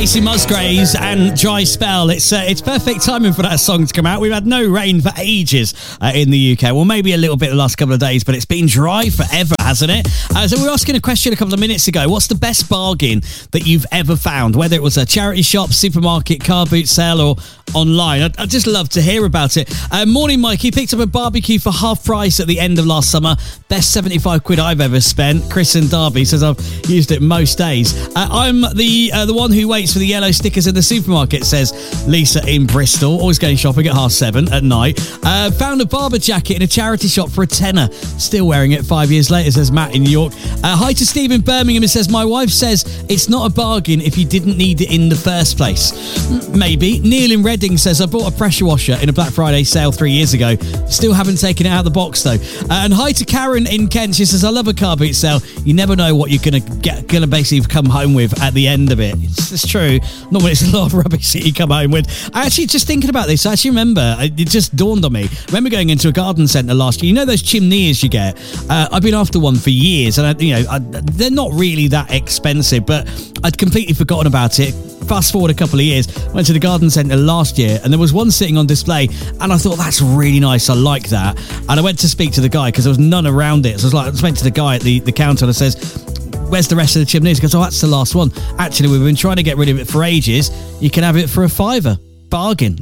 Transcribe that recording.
Casey Musgraves and Dry Spell. It's perfect timing for that song to come out. We've had no rain for ages in the UK. Well, maybe a little bit the last couple of days, but it's been dry forever, hasn't it? So we were asking a question a couple of minutes ago. What's the best bargain that you've ever found? Whether it was a charity shop, supermarket, car boot sale or online. I'd just love to hear about it. Morning, Mikey. Picked up a barbecue for half price at the end of last summer. Best 75 quid I've ever spent. Chris in Derby says I've used it most days. I'm the one who waits for the yellow stickers in the supermarket, says Lisa in Bristol. Always going shopping at 7:30 at night. Found a barber jacket in a charity shop for a tenner. Still wearing it 5 years later, says Matt in York. Hi to Steve in Birmingham, who says, my wife says it's not a bargain if you didn't need it in the first place. Maybe. Neil in Reading says, I bought a pressure washer in a Black Friday sale 3 years ago. Still haven't taken it out of the box though. And hi to Karen in Kent. She says, I love a car boot sale. You never know what you're gonna basically come home with at the end of it. It's true. Normally it's a lot of rubbish that you come home with. I actually, just thinking about this, I actually remember, it just dawned on me. I remember going into a garden centre last year. You know those chimneys you get? I've been after one for years, and they're not really that expensive, but I'd completely forgotten about it. Fast forward a couple of years, went to the garden centre last year, and there was one sitting on display, and I thought, that's really nice, I like that. And I went to speak to the guy because there was none around it. So I went to the guy at the counter and I says, where's the rest of the chimneys? He goes, oh, that's the last one. Actually, we've been trying to get rid of it for ages. You can have it for a £5. Bargain.